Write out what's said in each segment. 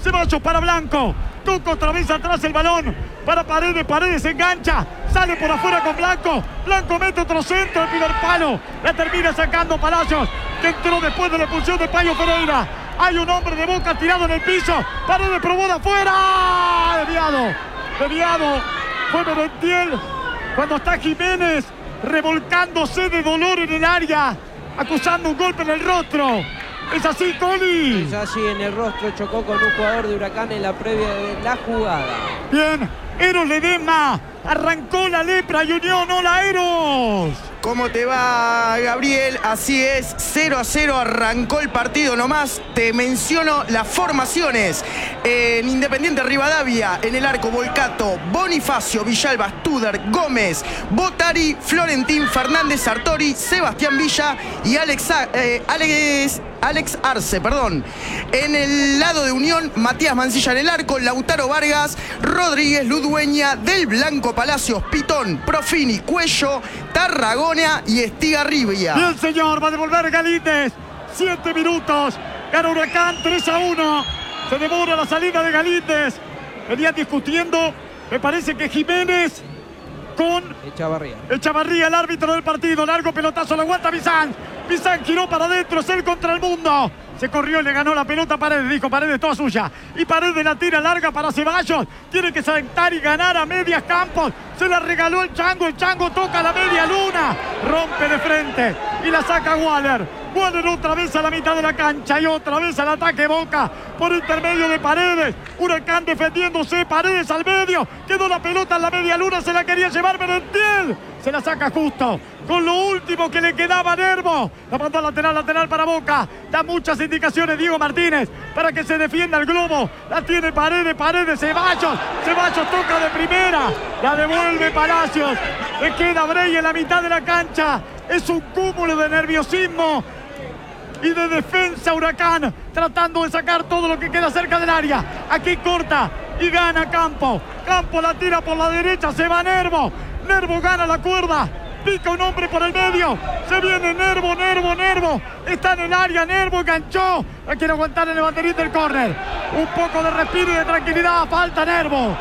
Ceballos para Blanco. Toca otra vez atrás el balón para Paredes. Paredes engancha. Sale por afuera con Blanco. Blanco mete otro centro al primer palo. La termina sacando Palacios, que entró después de la expulsión de Payo Pereira. Hay un hombre de Boca tirado en el piso. Paredes probó de afuera. Desviado. Fue Merentiel. Cuando está Jiménez revolcándose de dolor en el área, acusando un golpe en el rostro. ¿Es así, Coli? Es así, en el rostro chocó con un jugador de Huracán en la previa de la jugada. Bien, Eros Ledesma. Arrancó la lepra y Unión. Hola, Eros. ¿Cómo te va, Gabriel? Así es, 0-0 arrancó el partido nomás. Te menciono las formaciones. En Independiente Rivadavia, en el arco Volcato, Bonifacio, Villalba, Studer, Gómez, Botari, Florentín, Fernández, Sartori, Sebastián Villa y Alex Arce, perdón. En el lado de Unión, Matías Mancilla en el arco, Lautaro Vargas, Rodríguez, Ludueña, Del Blanco, Palacios, Pitón, Profini, Cuello, Tarragona y Estigarribia. Bien, señor, va a devolver Galíndez. 7 minutos. Gana Huracán 3-1. Se demora la salida de Galíndez. Venían discutiendo, me parece que Jiménez con Echavarría, el árbitro del partido. Largo pelotazo, lo aguanta Bizán. Bizán giró para adentro, es él contra el mundo. Se corrió y le ganó la pelota a Paredes. Dijo Paredes, toda suya. Y Paredes la tira larga para Ceballos. Tiene que saltar y ganar a medias campos. Se la regaló el Chango. El Chango toca la media luna. Rompe de frente y la saca Waller. Waller otra vez a la mitad de la cancha y otra vez al ataque Boca por intermedio de Paredes. Huracán defendiéndose. Paredes al medio. Quedó la pelota en la media luna. Se la quería llevar Merentiel. Se la saca justo con lo último que le quedaba a Nervo. La mandó lateral para Boca. Da muchas indicaciones Diego Martínez para que se defienda el globo. La tiene Paredes, Ceballos toca de primera. La devuelve Palacios. Le queda Brey en la mitad de la cancha. Es un cúmulo de nerviosismo y de defensa Huracán, tratando de sacar todo lo que queda cerca del área. Aquí corta y gana Campo. Campo la tira por la derecha, se va Nervo. Nervo gana la cuerda. Pica un hombre por el medio. Se viene Nervo. Está en el área. Nervo enganchó. La quiere aguantar en el banderín del córner. Un poco de respiro y de tranquilidad. Falta Nervo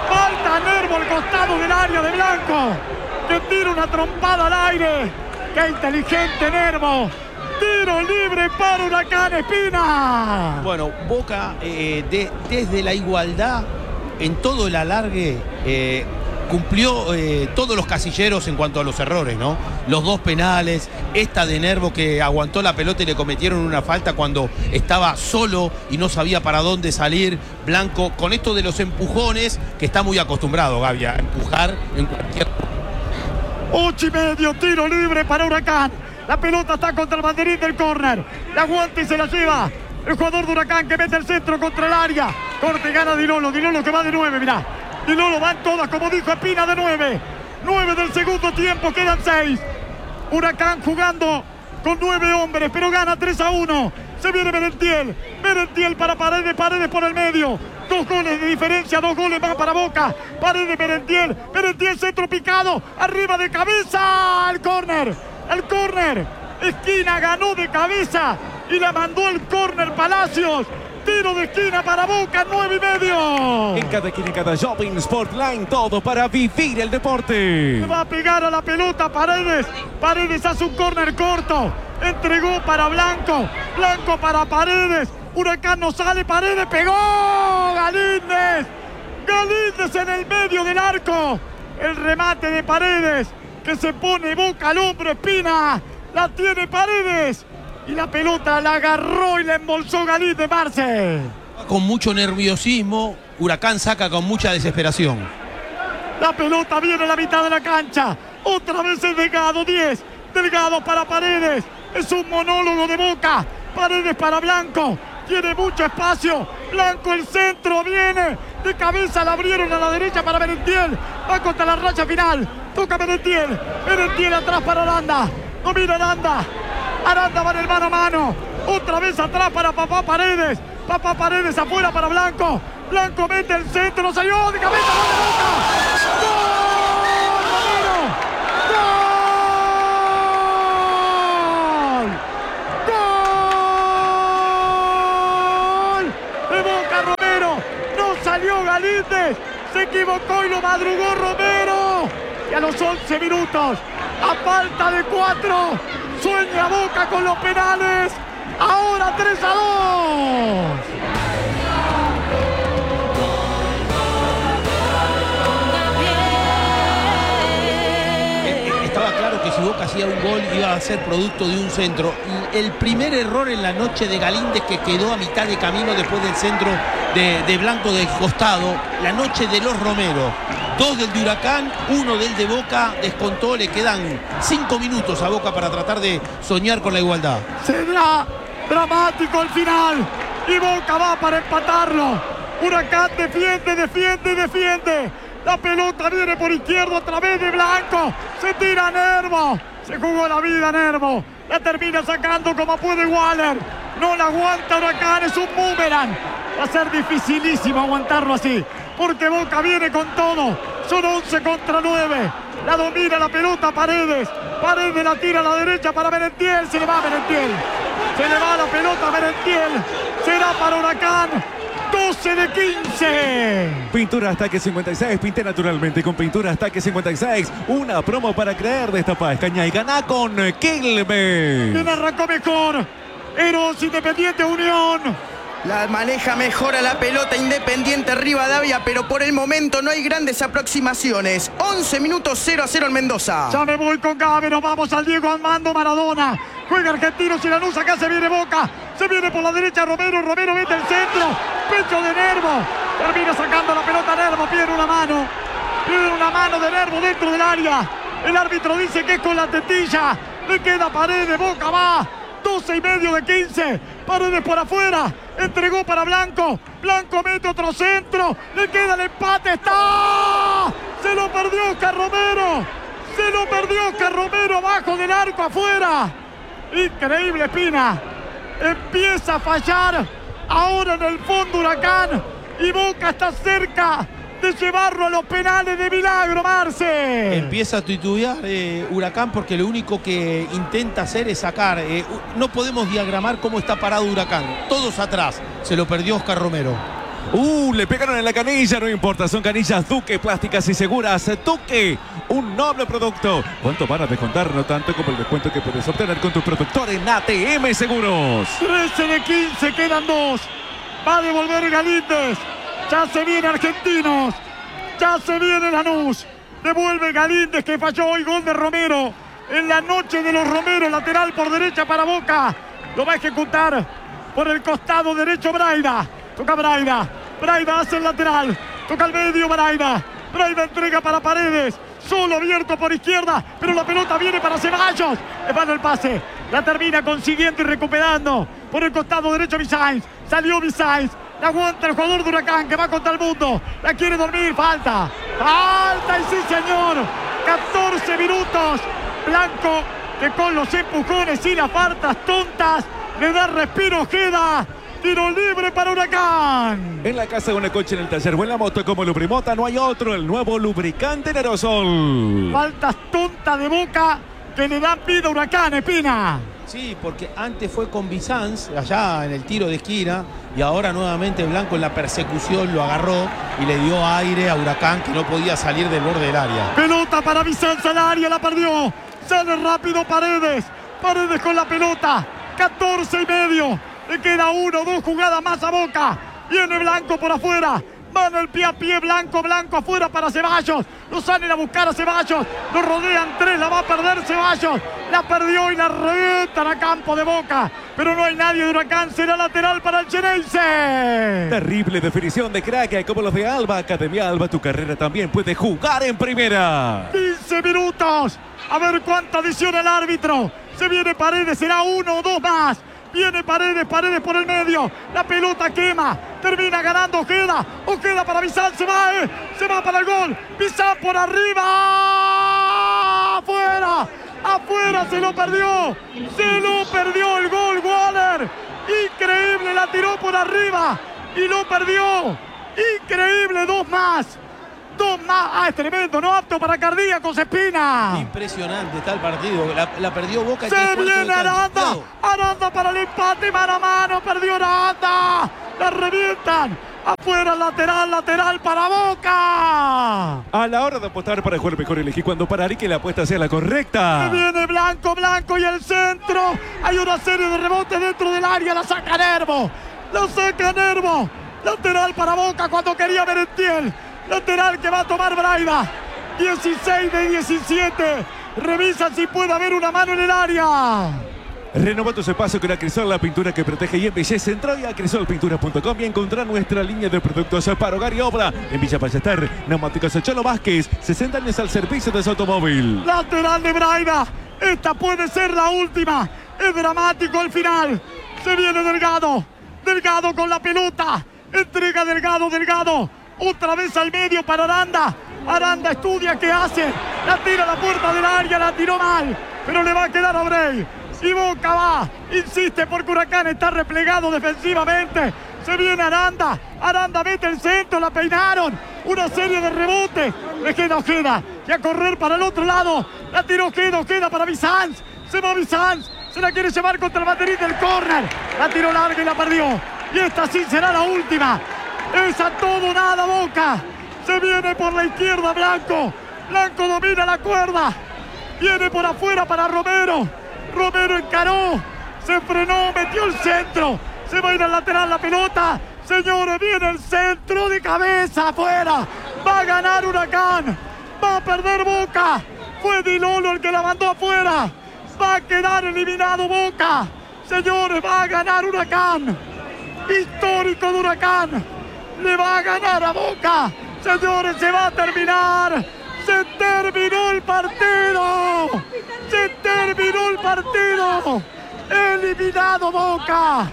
al costado del área de Blanco, que tira una trompada al aire. ¡Qué inteligente Nervo! Tiro libre para Huracán, Espina. Bueno, Boca desde la igualdad en todo el alargue cumplió todos los casilleros en cuanto a los errores, ¿no? Los 2 penales, esta de Nervo que aguantó la pelota y le cometieron una falta cuando estaba solo y no sabía para dónde salir. Blanco, con esto de los empujones, que está muy acostumbrado, Gaby, a empujar en cualquier... 8:30, tiro libre para Huracán. La pelota está contra el banderín del córner. La aguanta y se la lleva el jugador de Huracán, que mete el centro contra el área. Corte y gana Di Lolo que va de 9, mirá. Di Lolo van todas, como dijo Espina, de 9. 9 del segundo tiempo, quedan 6. Huracán jugando con 9 hombres, pero gana 3-1. Se viene Merentiel para Paredes por el medio. 2 goles de diferencia, 2 goles más para Boca. Paredes, Merentiel, centro picado, arriba de cabeza, al córner. Esquina ganó de cabeza y la mandó al córner Palacios. Tiro de esquina para Boca, 9:30. En cada esquina, cada shopping, Sportline, todo para vivir el deporte. Se va a pegar a la pelota Paredes. Paredes hace un córner corto. Entregó para Blanco para Paredes. Huracán no sale, Paredes pegó. Galíndez en el medio del arco. El remate de Paredes, que se pone Boca al hombro. Espina, la tiene Paredes. Y la pelota la agarró y la embolsó Galíndez, Marce. Con mucho nerviosismo, Huracán saca con mucha desesperación. La pelota viene a la mitad de la cancha. Otra vez el Delgado, 10. Delgado para Paredes. Es un monólogo de Boca. Paredes para Blanco. Tiene mucho espacio. Blanco, el centro, viene. De cabeza la abrieron a la derecha para Merentiel. Va contra la raya final. Toca Merentiel. Merentiel atrás para Aranda. Domina Aranda. Aranda va en el mano a mano. Otra vez atrás para Papá Paredes. Papá Paredes afuera para Blanco. Blanco mete el centro. Salió de cabeza. ¡Gol de Boca! ¡Gol! ¡Gol! ¡De Boca, Romero! salió Galíndez, se equivocó y lo madrugó Romero. Y a los 11 minutos, a falta de 4, sueña Boca con los penales. Ahora 3-2. Estaba claro que si Boca hacía un gol iba a ser producto de un centro. El primer error en la noche de Galíndez, que quedó a mitad de camino después del centro de Blanco del costado. La noche de los Romero. 2 del de Huracán, 1 del de Boca. Descontó, le quedan 5 minutos a Boca para tratar de soñar con la igualdad. Será dramático el final y Boca va para empatarlo. Huracán defiende. La pelota viene por izquierda a través de Blanco. Se tira Nervo. Se jugó la vida Nervo. La termina sacando como puede Waller. No la aguanta Huracán, es un boomerang. Va a ser dificilísimo aguantarlo así, porque Boca viene con todo. Son 11 contra 9. La domina la pelota Paredes. Paredes la tira a la derecha para Merentiel. Se le va a Merentiel. Se le va la pelota a Merentiel. Será para Huracán. 12 de 15. Pintura Ataque 56, pinté naturalmente con Pintura Ataque 56. Una promo para creer, destapa, escaña y gana con Quilmes. ¿Quién arrancó mejor? Eros, Independiente, Unión. La maneja mejor a la pelota Independiente Rivadavia, pero por el momento no hay grandes aproximaciones. 11 minutos 0-0 en Mendoza. Ya me voy con Gabe, nos vamos al Diego Armando Maradona. Juega Argentinos y Lanús, acá se viene Boca. Se viene por la derecha Romero mete el centro. Pecho de Nervo. Termina sacando la pelota Nervo, pierde una mano de Nervo dentro del área. El árbitro dice que es con la tetilla. Le queda Paredes, Boca va. 12:30 de 15. Paredes por afuera. Entregó para Blanco. Blanco mete otro centro. Le queda el empate. ¡Está! Se lo perdió Oscar Romero. Abajo del arco, afuera. Increíble, Espina. Empieza a fallar. Ahora en el fondo Huracán. Y Boca está cerca de llevarlo a los penales de milagro, Marce. Empieza a titubear Huracán, porque lo único que intenta hacer es sacar. No podemos diagramar cómo está parado Huracán. Todos atrás. Se lo perdió Oscar Romero. Le pegaron en la canilla, no importa, son canillas Duque, plásticas y seguras. Duque, un noble producto. ¿Cuánto van a descontar? No tanto como el descuento que puedes obtener con tu productor en ATM Seguros. 13 de 15, quedan 2. Va a devolver Galíndez. Ya se viene Argentinos. Ya se viene Lanús. Devuelve Galíndez, que falló hoy. Gol de Romero. En la noche de los Romero, lateral por derecha para Boca. Lo va a ejecutar por el costado derecho Braida. Toca Braida. Braida hace el lateral. Toca al medio Braida. Braida entrega para Paredes. Solo abierto por izquierda. Pero la pelota viene para Ceballos. Le van el pase. La termina consiguiendo y recuperando. Por el costado derecho Visainz. Salió Visainz. La aguanta el jugador de Huracán, que va contra el mundo. La quiere dormir. Falta. Y sí, señor. 14 minutos. Blanco, que con los empujones y las faltas tontas le da respiro Ojeda. Tiro libre para Huracán. En la casa, una coche, en el taller o en la moto como Lubrimota, no hay otro. El nuevo lubricante en aerosol. Faltas tontas de Boca que le dan vida a Huracán, Espina. Sí, porque antes fue con Bizanz, allá en el tiro de esquina, y ahora nuevamente Blanco en la persecución lo agarró y le dio aire a Huracán, que no podía salir del borde del área. Pelota para Bizanz al área, la perdió. Sale rápido Paredes. Paredes con la pelota. 14:30. Le queda 1-2 jugadas más a Boca. Viene Blanco por afuera. Va en el pie a pie Blanco afuera para Ceballos. Lo salen a buscar a Ceballos. Lo rodean 3, la va a perder Ceballos. La perdió y la revientan a campo de Boca. Pero no hay nadie de Huracán, será lateral para el Xeneize. Terrible definición de crack, como los de Alba. Academia Alba, tu carrera también puede jugar en primera. 15 minutos. A ver cuánta adiciona el árbitro. Se viene Paredes, será 1 o 2 más. Viene Paredes por el medio. La pelota quema. Termina ganando Ojeda. Ojeda para Bizán. Se va para el gol. Bizán por arriba. Afuera. Se lo perdió el gol. Waller. Increíble. La tiró por arriba. Y lo perdió. Increíble. 2 más. Es tremendo, no apto para cardíacos, Espina. Impresionante está el partido. La perdió Boca. Se viene Aranda. Aranda para el empate, mano a mano. Perdió Aranda. La revientan. Afuera, lateral para Boca. A la hora de apostar para jugar mejor, elegí cuando parar y que la apuesta sea la correcta. Viene Blanco y el centro. Hay una serie de rebotes dentro del área. La saca Nervo. Lateral para Boca cuando quería Merentiel. Lateral que va a tomar Braida. 16 de 17. Revisa si puede haber una mano en el área. Renova tu espacio con Acrisol, la pintura que protege y embellece. Entra a acrisolpinturas.com y encontrar nuestra línea de productos para hogar y obra. En Villa Ballester, Neumáticos Cholo Vázquez, 60 años al servicio de su automóvil. Lateral de Braida. Esta puede ser la última. Es dramático el final. Se viene Delgado. Delgado con la pelota. Entrega Delgado. Otra vez al medio para Aranda. Aranda estudia qué hace. La tira a la puerta del área. La tiró mal. Pero le va a quedar a Brey. Y Boca va. Insiste porque Huracán está replegado defensivamente. Se viene Aranda. Aranda mete el centro. La peinaron. Una serie de rebotes. Le queda Ojeda. Y a correr para el otro lado. La tiró Ojeda para Bizanz. Se va Bizanz. Se la quiere llevar contra el banderín del córner. La tiró larga y la perdió. Y esta sí será la última. Es a todo nada Boca. Se viene por la izquierda Blanco. Blanco domina la cuerda. Viene por afuera para Romero. Romero encaró. Se frenó, metió el centro. Se va a ir al lateral la pelota. Señores, viene el centro de cabeza afuera. Va a ganar Huracán. Va a perder Boca. Fue Di Lolo el que la mandó afuera. Va a quedar eliminado Boca. Señores, va a ganar Huracán. Histórico de Huracán. Le va a ganar a Boca. Señores, se va a terminar. Se terminó el partido. Se terminó el partido. Eliminado Boca.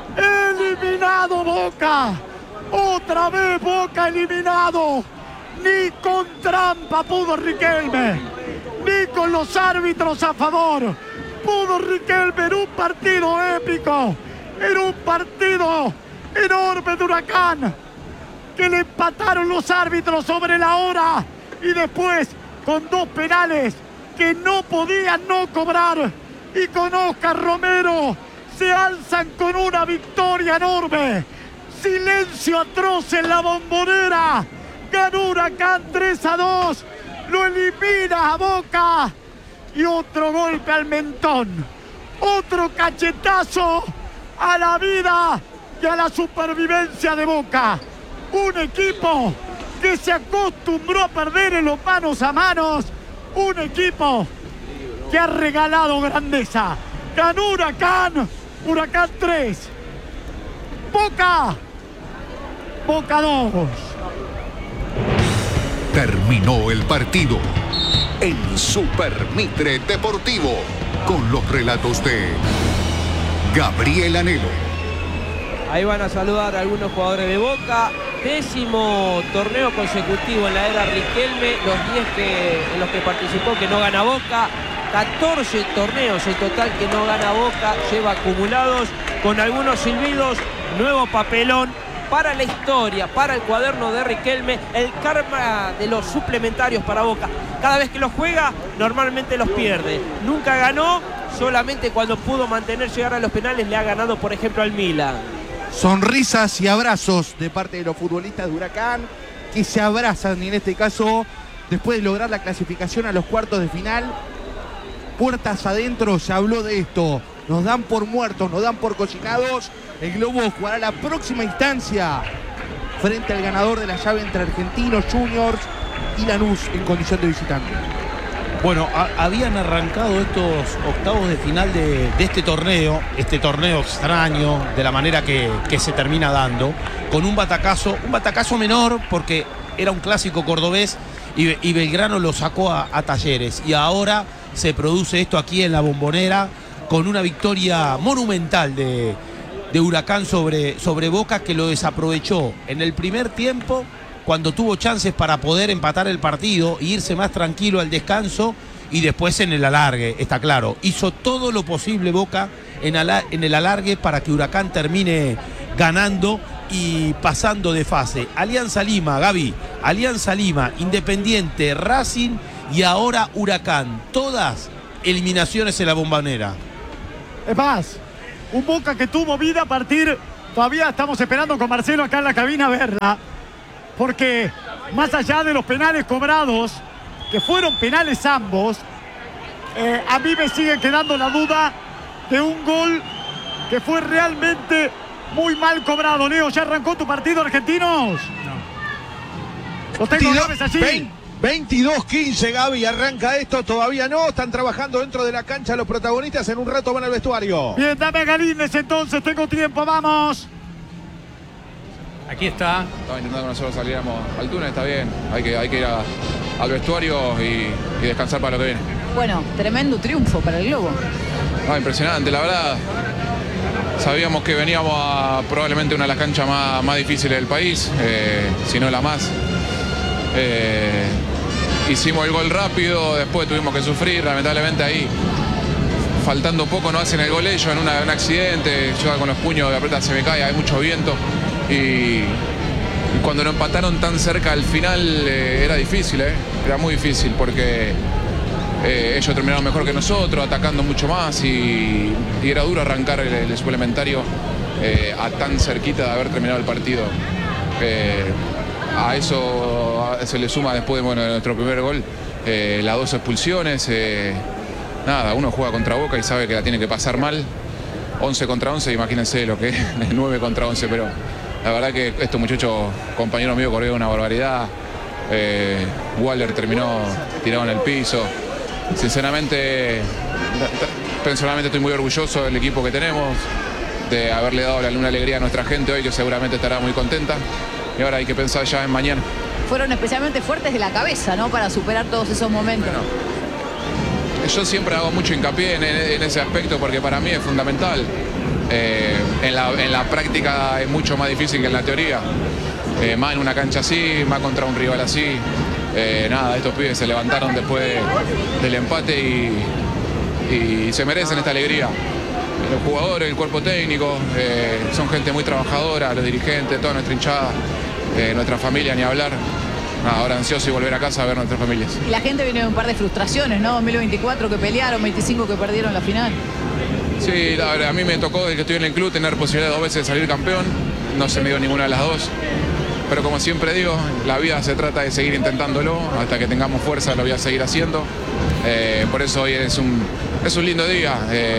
Eliminado Boca. Otra vez Boca eliminado. Ni con trampa pudo Riquelme. Ni con los árbitros a favor. Pudo Riquelme en un partido épico. En un partido enorme de Huracán. Que le empataron los árbitros sobre la hora. Y después con dos penales que no podían no cobrar. Y con Oscar Romero se alzan con una victoria enorme. Silencio atroz en la Bombonera. Ganó Huracán 3-2. Lo elimina a Boca. Y otro golpe al mentón. Otro cachetazo a la vida y a la supervivencia de Boca. Un equipo que se acostumbró a perder en los manos a manos. Un equipo que ha regalado grandeza. Ganó Huracán. Huracán 3. Boca 2. Terminó el partido en Super Mitre Deportivo con los relatos de Gabriel Anhelo. Ahí van a saludar a algunos jugadores de Boca. 10º torneo consecutivo en la era Riquelme. Los 10 en los que participó que no gana Boca. 14 torneos en total que no gana Boca. Lleva acumulados con algunos silbidos. Nuevo papelón para la historia, para el cuaderno de Riquelme. El karma de los suplementarios para Boca. Cada vez que los juega, normalmente los pierde. Nunca ganó, solamente cuando pudo mantener llegar a los penales le ha ganado, por ejemplo, al Milan. Sonrisas y abrazos de parte de los futbolistas de Huracán, que se abrazan, y en este caso, después de lograr la clasificación a los cuartos de final, puertas adentro, se habló de esto. Nos dan por muertos, nos dan por cocinados. El Globo jugará la próxima instancia frente al ganador de la llave entre Argentinos Juniors y Lanús en condición de visitante. Bueno, habían arrancado estos octavos de final de este torneo extraño, de la manera que se termina dando, con un batacazo menor porque era un clásico cordobés y Belgrano lo sacó a Talleres. Y ahora se produce esto aquí en la Bombonera con una victoria monumental de Huracán sobre Boca, que lo desaprovechó en el primer tiempo, cuando tuvo chances para poder empatar el partido e irse más tranquilo al descanso, y después en el alargue, está claro. Hizo todo lo posible Boca en el alargue para que Huracán termine ganando y pasando de fase. Alianza Lima, Gaby, Alianza Lima, Independiente, Racing y ahora Huracán. Todas eliminaciones en la Bombonera. Es más, un Boca que tuvo vida a partir todavía estamos esperando con Marcelo acá en la cabina verla, porque más allá de los penales cobrados, que fueron penales ambos, a mí me sigue quedando la duda de un gol que fue realmente muy mal cobrado. Leo, ¿ya arrancó tu partido, argentinos? No. Lo tengo llaves allí. 22-15, Gaby, arranca esto, todavía no, están trabajando dentro de la cancha los protagonistas, en un rato van al vestuario. Bien, dame a Galíndez entonces, tengo tiempo, vamos. Aquí está. Estaba intentando que nosotros saliéramos al túnel, está bien, hay que ir al vestuario y descansar para lo que viene. Bueno, tremendo triunfo para el Globo. Impresionante, la verdad. Sabíamos que veníamos a probablemente una de las canchas más difíciles del país, si no la más. Hicimos el gol rápido, después tuvimos que sufrir, lamentablemente ahí, faltando poco, no hacen el gol ellos en un accidente, yo con los puños de apreta se me cae, hay mucho viento y cuando nos empataron tan cerca al final era difícil, era muy difícil porque ellos terminaron mejor que nosotros, atacando mucho más y era duro arrancar el suplementario a tan cerquita de haber terminado el partido. A eso se le suma después de nuestro primer gol las 2 expulsiones. Nada, uno juega contra Boca y sabe que la tiene que pasar mal. 11 contra 11, imagínense lo que es 9 contra 11, pero la verdad que estos muchachos, compañeros míos, corrieron una barbaridad. Waller terminó tirado en el piso. Sinceramente, personalmente estoy muy orgulloso del equipo que tenemos, de haberle dado una alegría a nuestra gente hoy, que seguramente estará muy contenta. Y ahora hay que pensar ya en mañana. Fueron especialmente fuertes de la cabeza, ¿no? Para superar todos esos momentos. Bueno, yo siempre hago mucho hincapié en ese aspecto porque para mí es fundamental. En la práctica es mucho más difícil que en la teoría. Más en una cancha así, más contra un rival así. Nada, estos pibes se levantaron después del empate y se merecen esta alegría. Los jugadores, el cuerpo técnico, son gente muy trabajadora, los dirigentes, toda nuestra hinchada, nuestra familia, ni hablar. Ahora ansioso y volver a casa a ver nuestras familias. Y la gente viene de un par de frustraciones, ¿no? 2024 que pelearon, 25 que perdieron la final. Sí, la verdad, a mí me tocó desde que estoy en el club tener posibilidad 2 veces de salir campeón. No se me dio ninguna de las 2. Pero como siempre digo, la vida se trata de seguir intentándolo. Hasta que tengamos fuerza lo voy a seguir haciendo. Por eso hoy es un lindo día.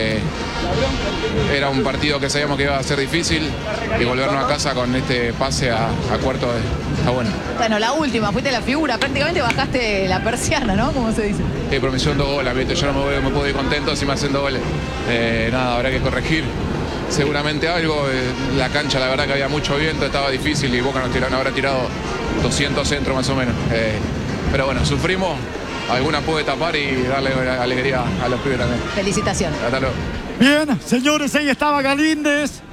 Era un partido que sabíamos que iba a ser difícil y volvernos a casa con este pase a cuarto está bueno. Bueno, la última, fuiste la figura, prácticamente bajaste la persiana, ¿no? Como se dice. Sí, pero me hicieron 2 goles, ¿viste? Yo no me puedo ir contento si me hacen 2 goles. Nada, habrá que corregir seguramente algo. La cancha, la verdad que había mucho viento, estaba difícil y Boca nos habrá tirado 200 centros más o menos. Pero bueno, sufrimos. Alguna puede tapar y darle alegría a los pibes también. Felicitaciones. Hasta luego. Bien, señores, ahí estaba Galíndez.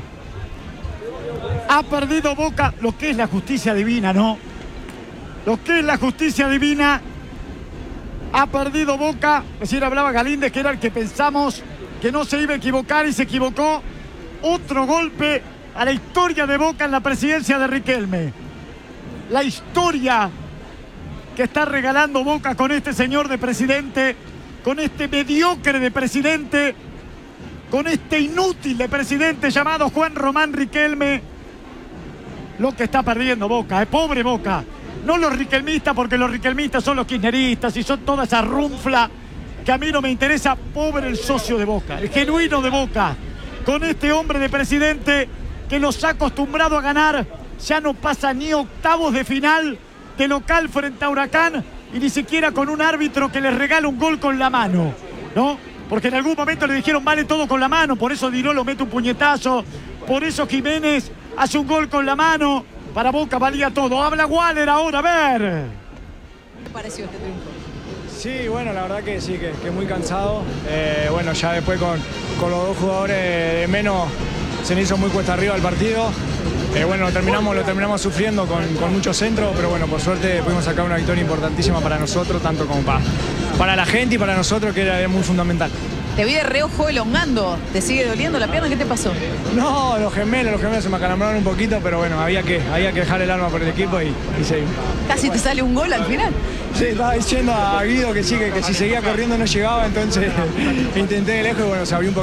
Ha perdido Boca, lo que es la justicia divina, ¿no? Lo que es la justicia divina. Ha perdido Boca. Recién hablaba Galíndez, que era el que pensamos que no se iba a equivocar y se equivocó. Otro golpe a la historia de Boca en la presidencia de Riquelme. La historia que está regalando Boca con este señor de presidente, con este mediocre de presidente, con este inútil de presidente llamado Juan Román Riquelme. Lo que está perdiendo Boca, pobre Boca. No los riquelmistas, porque los riquelmistas son los kirchneristas y son toda esa runfla que a mí no me interesa. Pobre el socio de Boca, el genuino de Boca, con este hombre de presidente que los ha acostumbrado a ganar. Ya no pasa ni octavos de final de local frente a Huracán y ni siquiera con un árbitro que les regala un gol con la mano, ¿no? Porque en algún momento le dijeron vale todo con la mano, por eso Diró lo mete un puñetazo, por eso Jiménez hace un gol con la mano. Para Boca valía todo. Habla Waller ahora, a ver. ¿Qué te pareció este triunfo? Sí, bueno, la verdad que sí, que muy cansado. Bueno, ya después con los 2 jugadores de menos se me hizo muy cuesta arriba el partido. Bueno, lo terminamos sufriendo con muchos centros, pero bueno, por suerte pudimos sacar una victoria importantísima para nosotros, tanto como para la gente y para nosotros, que era muy fundamental. Te vi de reojo elongando. ¿Te sigue doliendo la pierna? ¿Qué te pasó? No, los gemelos se me acalambraron un poquito, pero bueno, había que dejar el alma por el equipo y seguimos. ¿Casi te sale un gol al final? Sí, estaba diciendo a Guido que sí, que si seguía corriendo no llegaba, entonces intenté de lejos y bueno, se abrió un poquito.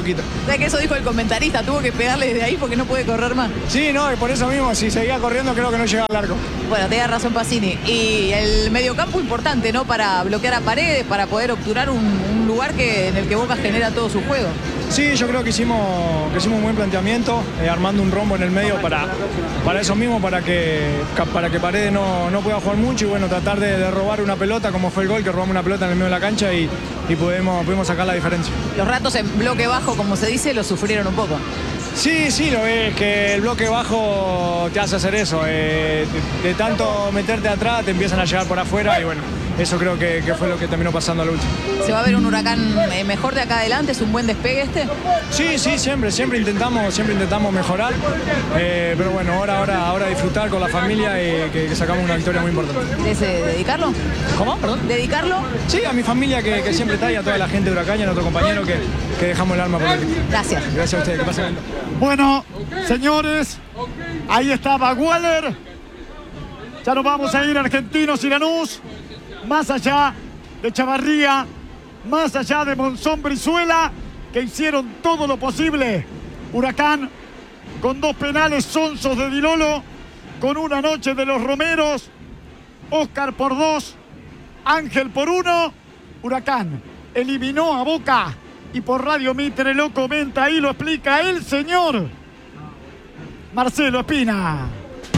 ¿Sabes que eso dijo el comentarista? Tuvo que pegarle desde ahí porque no puede correr más. Sí, no, y por eso mismo, si seguía corriendo creo que no llegaba al arco. Bueno, tenía razón Pacini. Y el mediocampo importante, ¿no? Para bloquear a Paredes, para poder obturar un lugar en el que Boca genera todo su juego. Sí, yo creo que hicimos un buen planteamiento, armando un rombo en el medio para eso mismo, para que Paredes no pueda jugar mucho y bueno, tratar de robar una pelota, como fue el gol, que robamos una pelota en el medio de la cancha y pudimos sacar la diferencia. Los ratos en bloque bajo, como se dice, lo sufrieron un poco. Sí, lo ves, que el bloque bajo te hace hacer eso, de tanto meterte atrás te empiezan a llegar por afuera y bueno, eso creo que fue lo que terminó pasando al último. ¿Se va a ver un Huracán mejor de acá adelante? ¿Es un buen despegue este? Sí, siempre intentamos mejorar, pero bueno, ahora disfrutar con la familia y que sacamos una victoria muy importante. ¿Dedicarlo? ¿Cómo? ¿Perdón? ¿Dedicarlo? Sí, a mi familia que siempre está y a toda la gente de Huracán y a nuestro compañero que dejamos el alma por el equipo. Gracias. Gracias a ustedes, que pasen bien. Bueno, señores, ahí estaba Waller. Ya nos vamos a ir a Argentinos y Lanús. Más allá de Chavarría, más allá de Monzón Brizuela, que hicieron todo lo posible. Huracán con 2 penales sonsos de Di Lolo, con una noche de los Romeros, Oscar por 2, Ángel por 1. Huracán eliminó a Boca y por Radio Mitre lo comenta y lo explica el señor Marcelo Espina.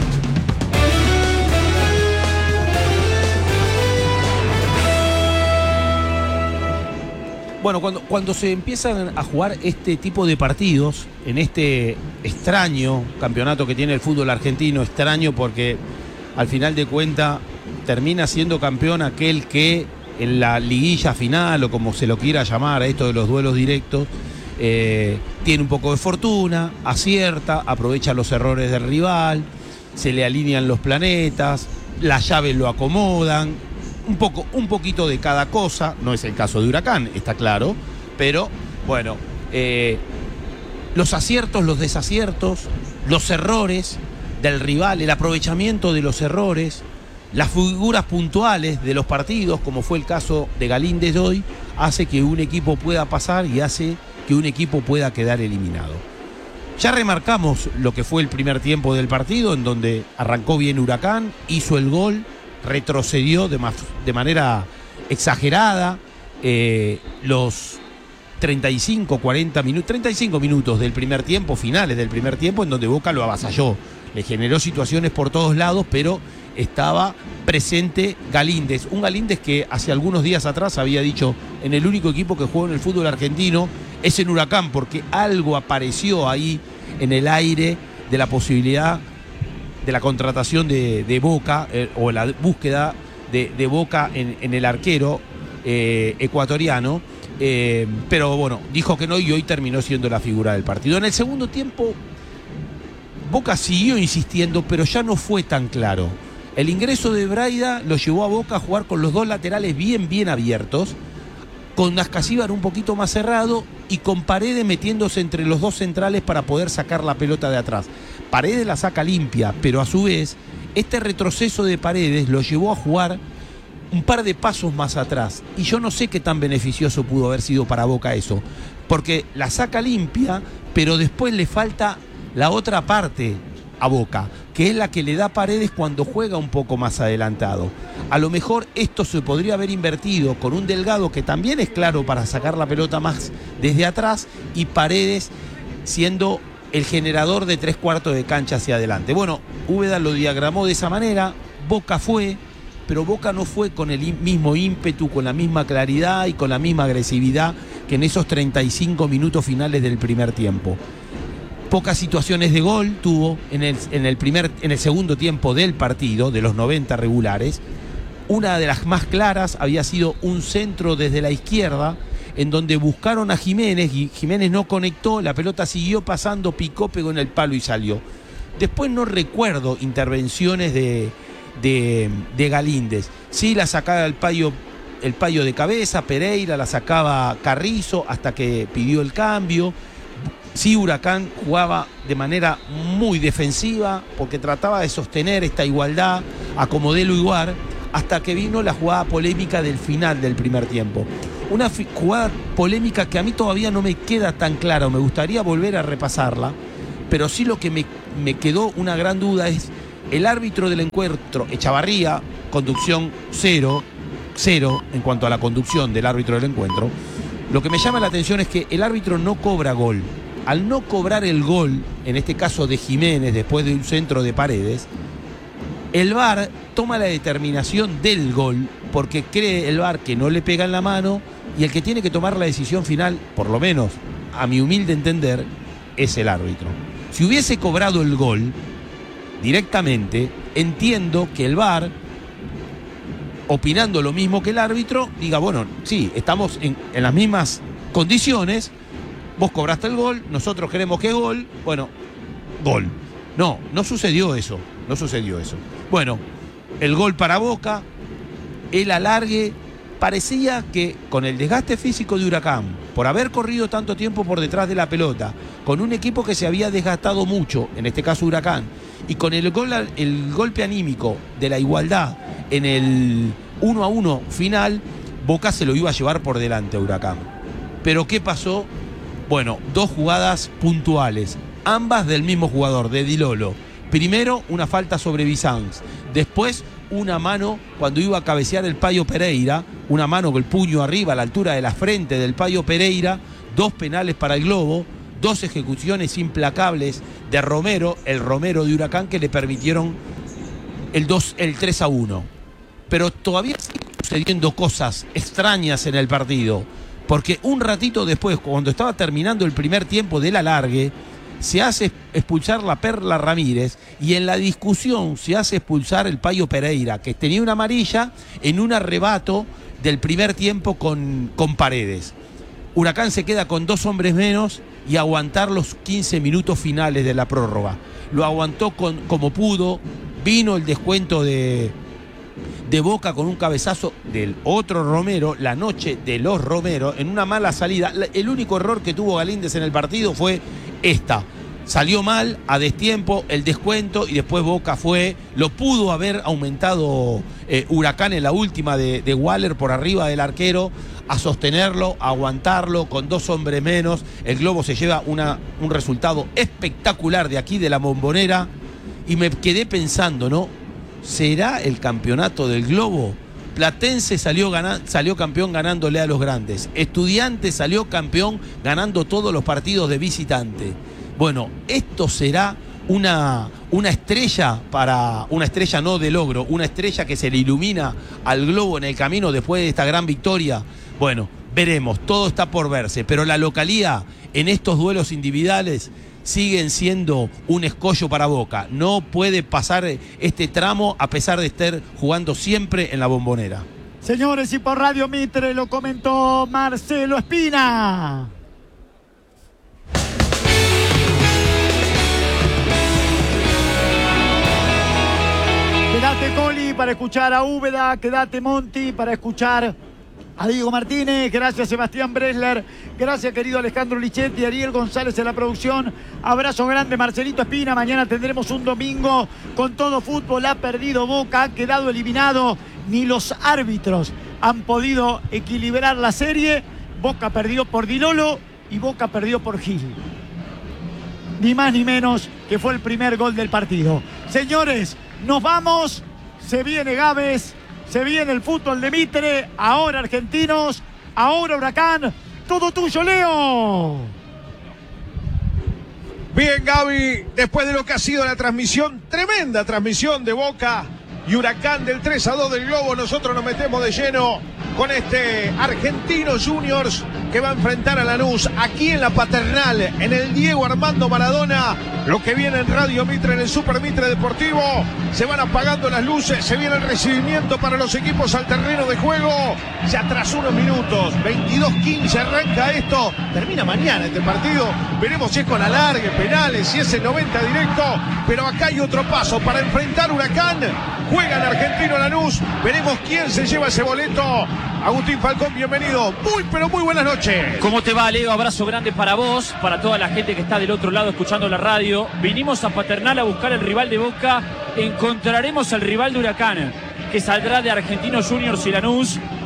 Bueno, cuando se empiezan a jugar este tipo de partidos, en este extraño campeonato que tiene el fútbol argentino, extraño porque al final de cuentas termina siendo campeón aquel que en la liguilla final, o como se lo quiera llamar a esto de los duelos directos, tiene un poco de fortuna, acierta, aprovecha los errores del rival, se le alinean los planetas, las llaves lo acomodan. Un poquito de cada cosa, no es el caso de Huracán, está claro, pero bueno, los aciertos, los desaciertos, los errores del rival, el aprovechamiento de los errores, las figuras puntuales de los partidos, como fue el caso de Galíndez hoy, hace que un equipo pueda pasar y hace que un equipo pueda quedar eliminado. Ya remarcamos lo que fue el primer tiempo del partido, en donde arrancó bien Huracán, hizo el gol, retrocedió de manera exagerada, los 35 minutos del primer tiempo, finales del primer tiempo, en donde Boca lo avasalló, le generó situaciones por todos lados, pero estaba presente Galíndez, un Galíndez que hace algunos días atrás había dicho: en el único equipo que juega en el fútbol argentino es en Huracán, porque algo apareció ahí en el aire de la posibilidad de la contratación de Boca, o la búsqueda de Boca en el arquero ecuatoriano, pero bueno, dijo que no y hoy terminó siendo la figura del partido. En el segundo tiempo Boca siguió insistiendo, pero ya no fue tan claro. El ingreso de Braida lo llevó a Boca a jugar con los 2 laterales bien abiertos, con Ascasíbar un poquito más cerrado y con Paredes metiéndose entre los 2 centrales para poder sacar la pelota de atrás. Paredes la saca limpia, pero a su vez este retroceso de Paredes lo llevó a jugar un par de pasos más atrás, y yo no sé qué tan beneficioso pudo haber sido para Boca eso, porque la saca limpia, pero después le falta la otra parte a Boca, que es la que le da Paredes cuando juega un poco más adelantado. A lo mejor esto se podría haber invertido con un Delgado que también es claro para sacar la pelota más desde atrás, y Paredes siendo el generador de 3/4 de cancha hacia adelante. Bueno, Úbeda lo diagramó de esa manera, Boca fue, pero Boca no fue con el mismo ímpetu, con la misma claridad y con la misma agresividad que en esos 35 minutos finales del primer tiempo. Pocas situaciones de gol tuvo en el segundo tiempo del partido, de los 90 regulares. Una de las más claras había sido un centro desde la izquierda, en donde buscaron a Jiménez y Jiménez no conectó, la pelota siguió pasando, picó, pegó en el palo y salió. Después no recuerdo intervenciones de Galíndez. Sí, la sacaba el payo de cabeza, Pereira, la sacaba Carrizo hasta que pidió el cambio. Sí, Huracán jugaba de manera muy defensiva porque trataba de sostener esta igualdad a como dé lugar, hasta que vino la jugada polémica del final del primer tiempo. una jugada polémica que a mí todavía no me queda tan claro. Me gustaría volver a repasarla, pero sí lo que me quedó una gran duda es el árbitro del encuentro, Echavarría, conducción 0 en cuanto a la conducción del árbitro del encuentro. Lo que me llama la atención es que el árbitro no cobra gol. Al no cobrar el gol, en este caso de Jiménez, después de un centro de Paredes, el VAR toma la determinación del gol porque cree el VAR que no le pega en la mano y el que tiene que tomar la decisión final, por lo menos a mi humilde entender, es el árbitro. Si hubiese cobrado el gol directamente, entiendo que el VAR, opinando lo mismo que el árbitro, diga, bueno, sí, estamos en las mismas condiciones, vos cobraste el gol, nosotros queremos que gol, bueno, gol. No sucedió eso, no sucedió eso. Bueno, el gol para Boca, el alargue, parecía que con el desgaste físico de Huracán, por haber corrido tanto tiempo por detrás de la pelota, con un equipo que se había desgastado mucho, en este caso Huracán, y con el golpe anímico de la igualdad en el 1-1 final, Boca se lo iba a llevar por delante a Huracán. Pero ¿qué pasó? Bueno, dos jugadas puntuales, ambas del mismo jugador, de Di Lolo. Primero, una falta sobre Bizanz. Después, una mano cuando iba a cabecear el Payo Pereira, una mano con el puño arriba a la altura de la frente del Payo Pereira, 2 penales para el Globo, 2 ejecuciones implacables de Romero, el Romero de Huracán, que le permitieron el 3-1. Pero todavía siguen sucediendo cosas extrañas en el partido, porque un ratito después, cuando estaba terminando el primer tiempo del alargue, se hace expulsar la Perla Ramírez y en la discusión se hace expulsar el Payo Pereira, que tenía una amarilla en un arrebato del primer tiempo con Paredes. Huracán se queda con 2 hombres menos y aguantar los 15 minutos finales de la prórroga. Lo aguantó como pudo, vino el descuento de Boca con un cabezazo del otro Romero, la noche de los Romero, en una mala salida. El único error que tuvo Galíndez en el partido fue esta. Salió mal, a destiempo, el descuento y después Boca lo pudo haber aumentado Huracán en la última de Waller por arriba del arquero, a sostenerlo, a aguantarlo con 2 hombres menos. El Globo se lleva un resultado espectacular de aquí de la Bombonera y me quedé pensando, ¿no? ¿Será el campeonato del Globo? Platense salió campeón ganándole a los grandes. Estudiantes salió campeón ganando todos los partidos de visitante. Bueno, esto será una estrella una estrella no de logro, una estrella que se le ilumina al Globo en el camino después de esta gran victoria. Bueno, veremos, todo está por verse, pero la localía en estos duelos individuales siguen siendo un escollo para Boca. No puede pasar este tramo a pesar de estar jugando siempre en la Bombonera. Señores, y por Radio Mitre lo comentó Marcelo Espina. Quédate, Coli, para escuchar a Úbeda. Quédate, Monti, para escuchar a Diego Martínez. Gracias, Sebastián Bresler. Gracias, querido Alejandro Lichetti, Ariel González en la producción. Abrazo grande, Marcelito Espina. Mañana tendremos un domingo con todo fútbol. Ha perdido Boca, ha quedado eliminado. Ni los árbitros han podido equilibrar la serie. Boca perdió por Di Lolo y Boca perdió por Gil. Ni más ni menos que fue el primer gol del partido. Señores, nos vamos. Se viene Gávez. Se viene el fútbol de Mitre, ahora Argentinos, ahora Huracán. Todo tuyo, Leo. Bien, Gaby, después de lo que ha sido la transmisión, tremenda transmisión de Boca y Huracán del 3-2 del Globo, nosotros nos metemos de lleno con este Argentinos Juniors que va a enfrentar a Lanús aquí en la Paternal, en el Diego Armando Maradona. Lo que viene en Radio Mitre, en el Super Mitre Deportivo, se van apagando las luces, se viene el recibimiento para los equipos al terreno de juego. Ya tras unos minutos, 22:15 arranca esto, termina mañana este partido, veremos si es con alargue, penales, si es el 90 directo, pero acá hay otro paso para enfrentar Huracán. Juegan Argentino Lanús, veremos quién se lleva ese boleto. Agustín Falcón, bienvenido. Pero muy buenas noches. ¿Cómo te va, Leo? Abrazo grande para vos, para toda la gente que está del otro lado escuchando la radio. Vinimos a Paternal a buscar el rival de Boca. Encontraremos al rival de Huracán, que saldrá de Argentinos Juniors y Lanús.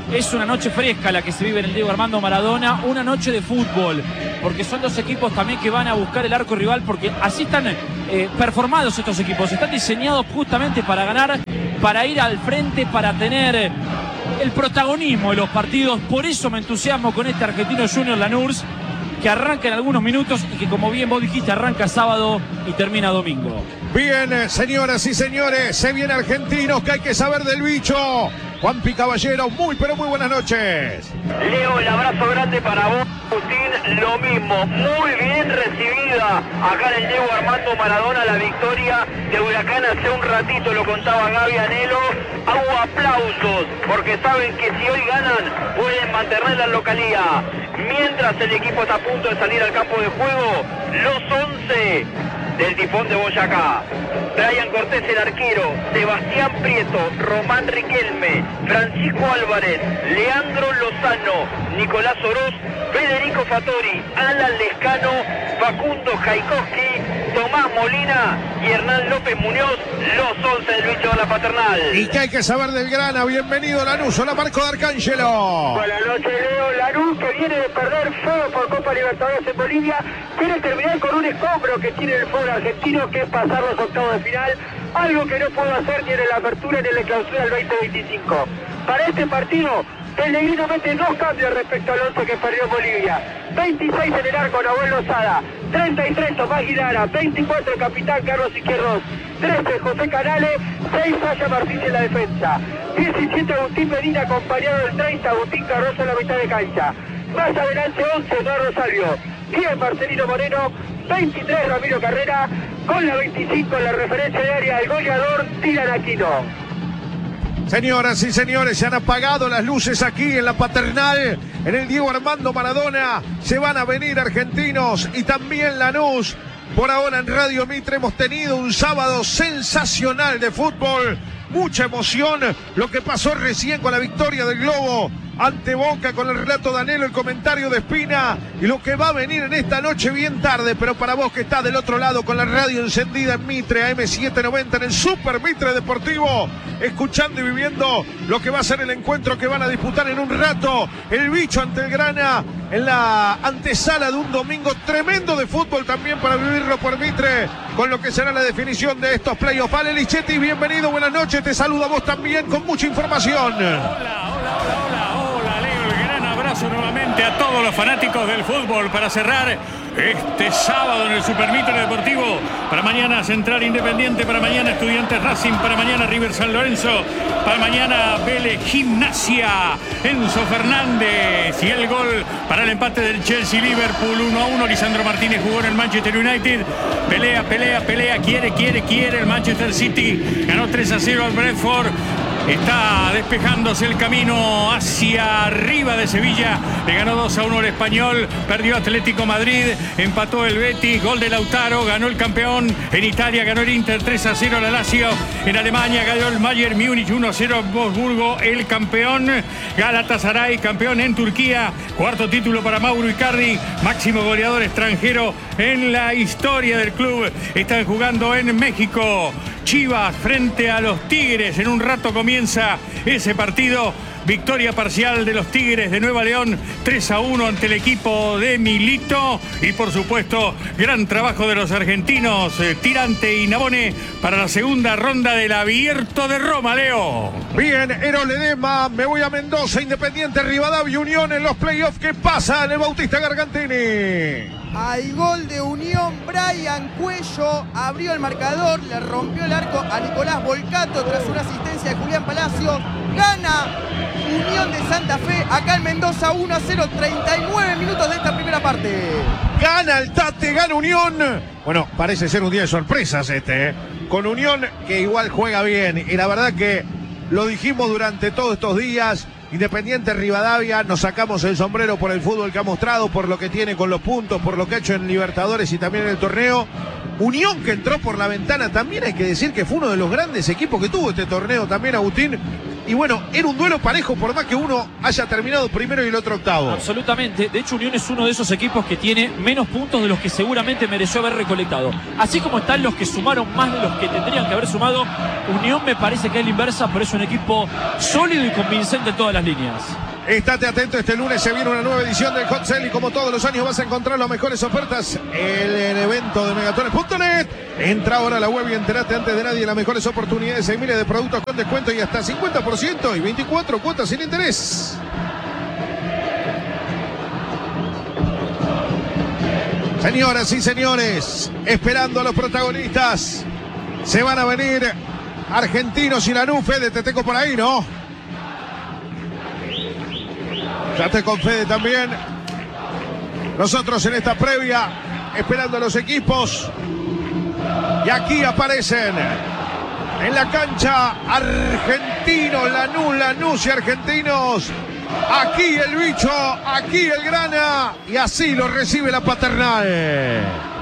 es una noche fresca la que se vive en el Diego Armando Maradona, una noche de fútbol, porque son dos equipos también que van a buscar el arco rival, porque así están performados estos equipos, están diseñados justamente para ganar, para ir al frente, para tener el protagonismo de los partidos. Por eso me entusiasmo con este Argentino Junior Lanús, que arranca en algunos minutos y que, como bien vos dijiste, arranca sábado y termina domingo. Bien, señoras y señores, se viene Argentinos, que hay que saber del bicho. Juanpi Caballero, muy pero muy buenas noches. Leo, el abrazo grande para vos, Agustín, lo mismo, muy bien recibida acá en el Diego Armando Maradona la victoria de Huracán. Hace un ratito lo contaba Gaby Anelo, hago aplausos, porque saben que si hoy ganan, pueden mantener la localía. Mientras el equipo está a punto de salir al campo de juego, los 11 del Tifón de Boyacá: Brian Cortés, el arquero, Sebastián Prieto, Román Riquelme, Francisco Álvarez, Leandro Lozano, Nicolás Oroz, Federico Fattori, Alan Lescano, Facundo Jaikowski, Tomás Molina y Hernán López Muñoz, los 11 del bicho de la Paternal. ¿Y qué hay que saber del Grana? Bienvenido Lanús, hola Marco D'Arcángelo. Buenas noches, Leo. Lanús, que viene de perder feo por Copa Libertadores en Bolivia, quiere terminar con un escombro que tiene el fútbol argentino, que es pasar los octavos de final, algo que no pudo hacer ni en la apertura ni en la clausura del 2025. Para este partido, Pellegrino mete 2 cambios respecto al 11 que perdió Bolivia. 26 en el arco Nahuel Lozada, 33 Tomás Guilara, 24 el capitán Carlos Izquierdos, 13 José Canales, 6 Sasha Martínez en la defensa, 17 Agustín Medina acompañado del 30 Agustín Carrozo en la mitad de cancha. Más adelante 11 Eduardo Salvio, 10 Marcelino Moreno, 23 Ramiro Carrera, con la 25 en la referencia de área el goleador Dylan Aquino. Señoras y señores, se han apagado las luces aquí en la Paternal, en el Diego Armando Maradona. Se van a venir Argentinos y también Lanús. Por ahora en Radio Mitre hemos tenido un sábado sensacional de fútbol. Mucha emoción, lo que pasó recién con la victoria del Globo ante Boca, con el relato de Anelo, el comentario de Espina y lo que va a venir en esta noche bien tarde, pero para vos que estás del otro lado con la radio encendida en Mitre, AM790 en el Super Mitre Deportivo, escuchando y viviendo lo que va a ser el encuentro que van a disputar en un rato el bicho ante el Grana, en la antesala de un domingo tremendo de fútbol también para vivirlo por Mitre, con lo que será la definición de estos playoffs. Vale Lichetti, bienvenido, buenas noches, te saludo a vos también con mucha información. Nuevamente a todos los fanáticos del fútbol para cerrar este sábado en el Super Mitre Deportivo. Para mañana Central Independiente, para mañana Estudiantes Racing, para mañana River San Lorenzo, para mañana Vélez Gimnasia, Enzo Fernández y el gol para el empate del Chelsea Liverpool 1-1. Lisandro Martínez jugó en el Manchester United. Pelea, quiere el Manchester City. Ganó 3-0 al Brentford. Está despejándose el camino hacia arriba de Sevilla. Le ganó 2-1 el Español. Perdió Atlético Madrid. Empató el Betis. Gol de Lautaro. Ganó el campeón. En Italia ganó el Inter 3-0 la Lazio. En Alemania ganó el Bayern Múnich 1-0 Wolfsburgo. El campeón Galatasaray, campeón en Turquía. Cuarto título para Mauro Icardi. Máximo goleador extranjero en la historia del club. Están jugando en México. Chivas frente a los Tigres. En un rato comienza ese partido. Victoria parcial de los Tigres de Nueva León, 3-1 ante el equipo de Milito. Y por supuesto, gran trabajo de los argentinos, Tirante y Nabone, para la segunda ronda del Abierto de Roma, Leo. Bien, Eros Ledesma, me voy a Mendoza, Independiente Rivadavia, Unión en los playoffs. ¿Qué pasa en el Bautista Gargantini? Al gol de Unión, Brian Cuello abrió el marcador, le rompió el arco a Nicolás Volcato tras una asistencia de Julián Palacio. Gana Unión de Santa Fe acá en Mendoza 1-0, 39 minutos de esta primera parte. Gana el Tate, gana Unión. Bueno, parece ser un día de sorpresas con Unión que igual juega bien. Y la verdad que lo dijimos durante todos estos días. Independiente Rivadavia, nos sacamos el sombrero por el fútbol que ha mostrado, por lo que tiene con los puntos, por lo que ha hecho en Libertadores y también en el torneo. Unión que entró por la ventana, también hay que decir que fue uno de los grandes equipos que tuvo este torneo también, Agustín, Y bueno, era un duelo parejo por más que uno haya terminado primero y el otro octavo. Absolutamente. De hecho, Unión es uno de esos equipos que tiene menos puntos de los que seguramente mereció haber recolectado. Así como están los que sumaron más de los que tendrían que haber sumado, Unión me parece que es la inversa, pero es un equipo sólido y convincente en todas las líneas. Estate atento, este lunes se viene una nueva edición del Hot Sale y como todos los años vas a encontrar las mejores ofertas en el evento de megatones.net. Entra ahora a la web y enterate antes de nadie las mejores oportunidades. Hay miles de productos con descuento y hasta 50% y 24 cuotas sin interés. Señoras y señores, esperando a los protagonistas, se van a venir Argentinos y Lanús. Fede, te tengo por ahí, ¿no? Ya te con Fede también. Nosotros en esta previa, esperando a los equipos. Y aquí aparecen en la cancha Argentinos, Lanús y Argentinos. Aquí el bicho, aquí el grana. Y así lo recibe la paternal.